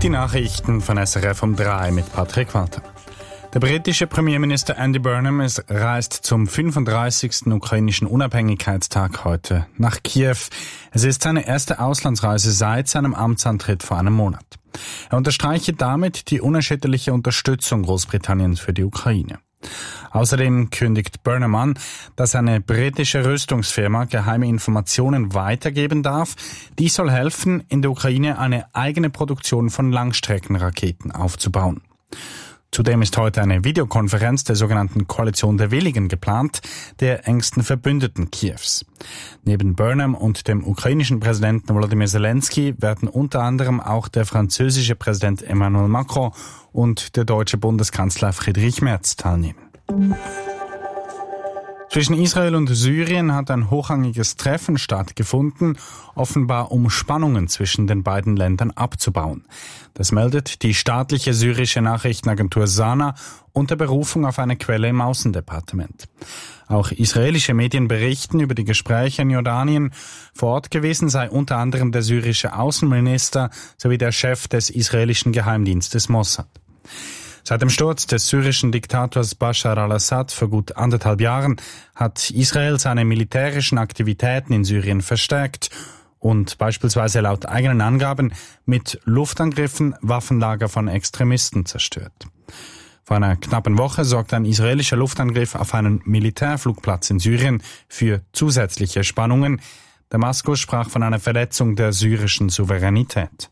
Die Nachrichten von SRF um 3 mit Patrick Walter. Der britische Premierminister Andy Burnham reist zum 35. ukrainischen Unabhängigkeitstag heute nach Kiew. Es ist seine erste Auslandsreise seit seinem Amtsantritt vor einem Monat. Er unterstreiche damit die unerschütterliche Unterstützung Großbritanniens für die Ukraine. Außerdem kündigt Burnham an, dass eine britische Rüstungsfirma geheime Informationen weitergeben darf. Dies soll helfen, in der Ukraine eine eigene Produktion von Langstreckenraketen aufzubauen. Zudem ist heute eine Videokonferenz der sogenannten Koalition der Willigen geplant, der engsten Verbündeten Kiews. Neben Burnham und dem ukrainischen Präsidenten Volodymyr Zelensky werden unter anderem auch der französische Präsident Emmanuel Macron und der deutsche Bundeskanzler Friedrich Merz teilnehmen. Zwischen Israel und Syrien hat ein hochrangiges Treffen stattgefunden, offenbar um Spannungen zwischen den beiden Ländern abzubauen. Das meldet die staatliche syrische Nachrichtenagentur Sana unter Berufung auf eine Quelle im Außendepartement. Auch israelische Medien berichten über die Gespräche in Jordanien. Vor Ort gewesen sei unter anderem der syrische Außenminister sowie der Chef des israelischen Geheimdienstes Mossad. Seit dem Sturz des syrischen Diktators Bashar al-Assad vor gut 1,5 Jahren hat Israel seine militärischen Aktivitäten in Syrien verstärkt und beispielsweise laut eigenen Angaben mit Luftangriffen Waffenlager von Extremisten zerstört. Vor einer knappen Woche sorgte ein israelischer Luftangriff auf einen Militärflugplatz in Syrien für zusätzliche Spannungen. Damaskus sprach von einer Verletzung der syrischen Souveränität.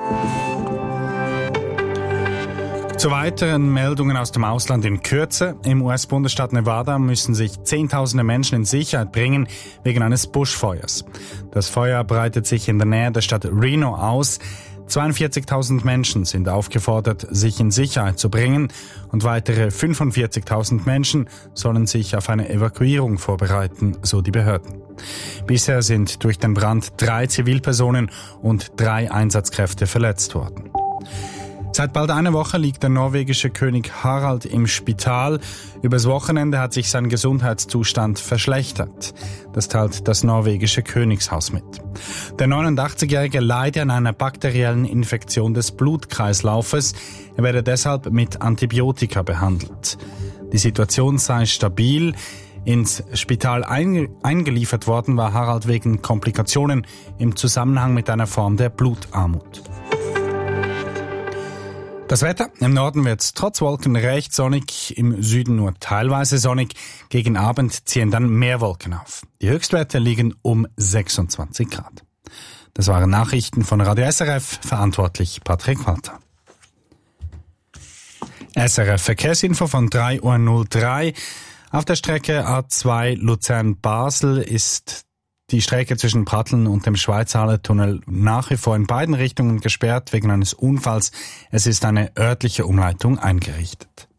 Zu weiteren Meldungen aus dem Ausland in Kürze. Im US-Bundesstaat Nevada müssen sich Zehntausende Menschen in Sicherheit bringen wegen eines Buschfeuers. Das Feuer breitet sich in der Nähe der Stadt Reno aus. 42.000 Menschen sind aufgefordert, sich in Sicherheit zu bringen und weitere 45.000 Menschen sollen sich auf eine Evakuierung vorbereiten, so die Behörden. Bisher sind durch den Brand 3 Zivilpersonen und 3 Einsatzkräfte verletzt worden. Seit bald einer Woche liegt der norwegische König Harald im Spital. Übers Wochenende hat sich sein Gesundheitszustand verschlechtert. Das teilt das norwegische Königshaus mit. Der 89-Jährige leide an einer bakteriellen Infektion des Blutkreislaufes. Er werde deshalb mit Antibiotika behandelt. Die Situation sei stabil. Ins Spital eingeliefert worden war Harald wegen Komplikationen im Zusammenhang mit einer Form der Blutarmut. Das Wetter: Im Norden wird es trotz Wolken recht sonnig, im Süden nur teilweise sonnig. Gegen Abend ziehen dann mehr Wolken auf. Die Höchstwerte liegen um 26 Grad. Das waren Nachrichten von Radio SRF, verantwortlich Patrick Walter. SRF Verkehrsinfo von 3:03 Uhr. Auf der Strecke A2 Luzern-Basel ist die Strecke zwischen Pratteln und dem Schweizhalle-Tunnel nach wie vor in beiden Richtungen gesperrt wegen eines Unfalls. Es ist eine örtliche Umleitung eingerichtet.